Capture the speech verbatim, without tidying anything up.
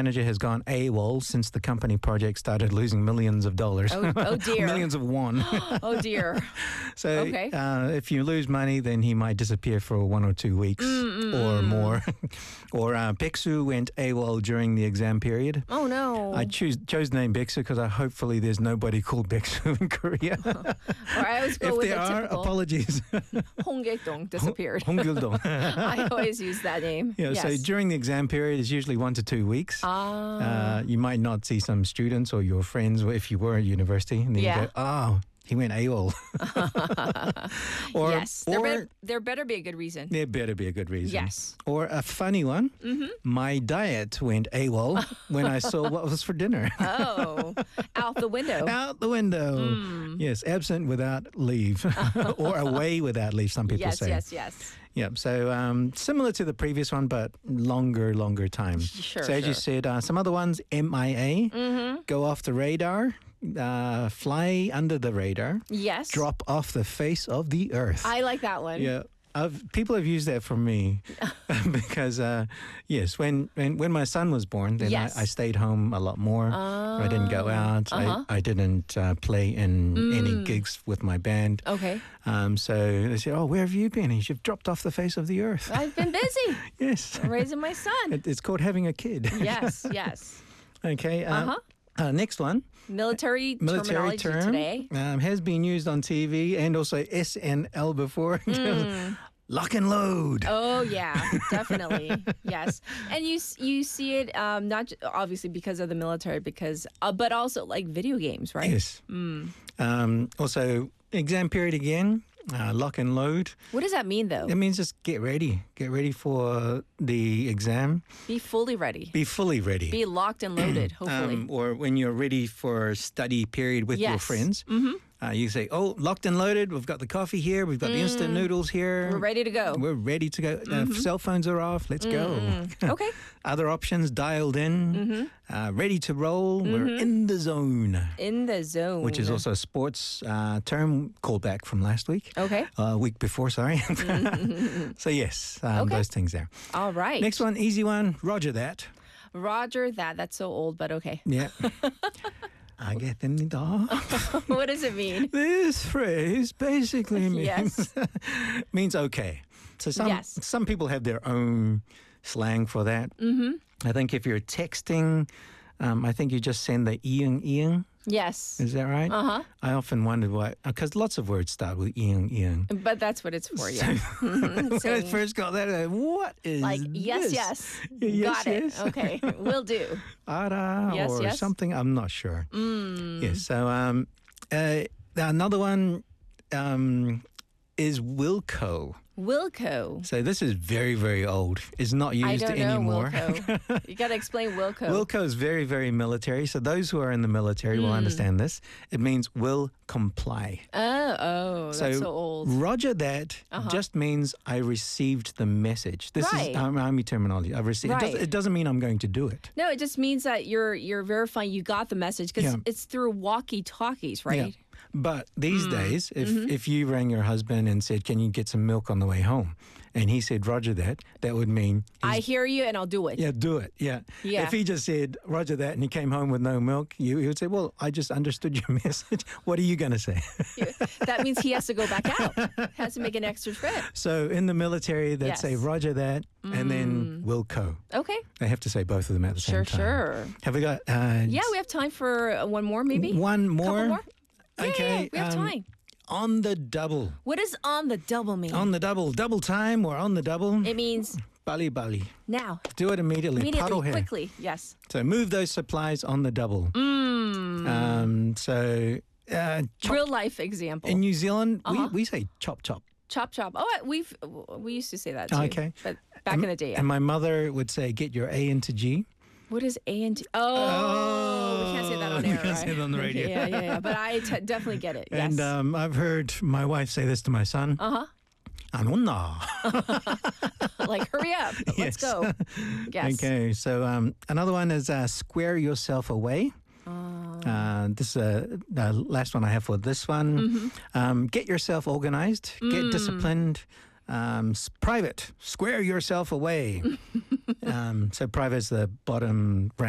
manager has gone AWOL since the company project started losing millions of dollars. Oh, oh dear. Millions of won. Oh dear. So Okay. uh, if you lose money, then he might disappear for one or two weeks or more. Or uh, Bexu went AWOL during the exam period. Oh no. I choose, chose the name Bexu because I hopefully there's nobody called Bexu in Korea. Or I always go If with there the are, typical apologies. Honggaekdong disappeared. Honggyuldong. I always use that name. Yeah, yes. so during the exam period is usually one to two weeks. Ah. Uh, you might not see some students or your friends if you were at university, and then Yeah. you go, "Oh, he went AWOL." or, yes. There, or better, there better be a good reason. there better be a good reason. Yes. Or a funny one. Mm-hmm. My diet went AWOL when I saw what was for dinner. Oh, out the window. Out the window. Mm. Yes, absent without leave, or away without leave. Some people Yes, say. yes, yes. Yeah, so um, similar to the previous one, but longer, longer time. Sure, So as you sure. said, uh, some other ones, M I A, Mm-hmm. go off the radar, uh, fly under the radar, Yes. drop off the face of the earth. I like that one. Yeah. I've, people have used that from me because, uh, yes, when, when when my son was born, then Yes. I, I stayed home a lot more. I didn't go out. uh-huh. I, I didn't uh, play in any gigs with my band. Okay. Um, so they said, "Oh, where have you been?" He said, "You've dropped off the face of the earth." I've been busy Yes. raising my son. It, it's called having a kid. Yes, yes. Okay. Uh, Uh-huh. uh, next one. Military, Military terminology term today. um, has been used on T V and also S N L before. Lock and load. Oh yeah, definitely. Yes, and you s- you see it um, not j- obviously because of the military, because uh, but also like video games, right? Yes. Um, also, exam period again. Uh, lock and load. What does that mean though? It means just get ready. Get ready for the exam. Be fully ready. Be fully ready. Be locked and loaded. Hopefully. Um, or when you're ready for study period with your Yes. friends, mm-hmm. uh, you say, "Oh, locked and loaded. We've got the coffee here. We've got the instant noodles here. We're ready to go. We're ready to go. Uh, cell phones are off. Let's go." Okay. Other options dialed in, uh, ready to roll. We're in the zone, In the zone. which is also a sports uh, term called back from last week. Okay. Uh, week before, sorry. So yes, um, Okay. those things there. All right. Next one, easy one. Roger that. Roger that. That's so old, but okay. Yeah. 알겠습니다. What does it mean? This phrase basically means Yes. means okay. So some Yes. some people have their own slang for that. Mm-hmm. I think if you're texting, um, I think you just send the iang iang. Yes. Is that right? Uh huh. I often wondered why, because lots of words start with iang iang. But that's what it's for, yeah. When I Saying, first got that, I, what is like, yes, this? yes. Yeah, yes, Got it. yes. Okay. Will do. Ara Yes, or yes. something. I'm not sure. Mm. Yes. So um, uh, another one um, is Wilco. Wilco. So this is very, very old. It's not I used don't know anymore. Wilco. You got to explain Wilco. Wilco is very, very military. So those who are in the military will understand this. It means will comply. Oh, oh, that's so old. Roger that just means I received the message. This Right. is um, Army terminology. I've received. It, does, Right. it doesn't mean I'm going to do it. No, it just means that you're you're verifying you got the message because Yeah. it's through walkie-talkies, right? Yeah. But these Mm. days, if Mm-hmm. if you rang your husband and said, "Can you get some milk on the way home?" and he said, "Roger that," that would mean I he's- hear you and I'll do it. yeah, do it. Yeah. Yeah. If he just said, "Roger that," and he came home with no milk, you he would say, "Well, I just understood your message. What are you going to say?" That means he has to go back out. Has to make an extra trip. So in the military, they'd Yes. say, "Roger that," and then Wilco. Okay. They have to say both of them at the Sure, same time. sure. Have we got? Uh, Yeah, we have time for uh, one more, maybe. one more. Couple more. Yeah, Okay. yeah, we have um, time. On the double. What does on the double mean? On the double. Double time or on the double. It means Bali bali. now, Do it immediately. immediately, Puddle hair. quickly. Yes. So move those supplies on the double. Mm. Um, so uh, chop, Real life example. in New Zealand, Uh-huh. we, we say chop chop. chop chop. Oh, we've we used to say that too. Okay. But back in the day. Yeah. And my mother would say, get your A into G. What is A and T? Oh, we can't say that on we air, can't right? say that on the radio. yeah, yeah, yeah. But I t- definitely get it. Yes. And um, I've heard my wife say this to my son. uh huh. Anonna. Like, hurry up. Yes. Let's go. Yes. Okay, so um, another one is uh, square yourself away. Uh, this is uh, the last one I have for this one. Mm-hmm. Um, get yourself organized, get Mm. disciplined. Um, s- private, square yourself away. um, so private is the bottom rank.